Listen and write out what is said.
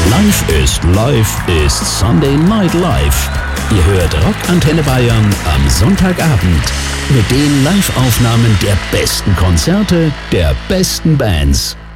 Live ist Sunday Night Live. Ihr hört Rock Antenne Bayern am Sonntagabend mit den Live-Aufnahmen der besten Konzerte der besten Bands.